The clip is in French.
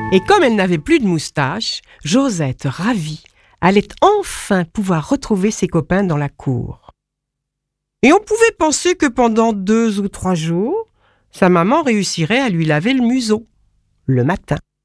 Et comme elle n'avait plus de moustache, Josette, ravie, allait enfin pouvoir retrouver ses copains dans la cour. Et on pouvait penser que pendant 2 ou 3 jours, sa maman réussirait à lui laver le museau, le matin.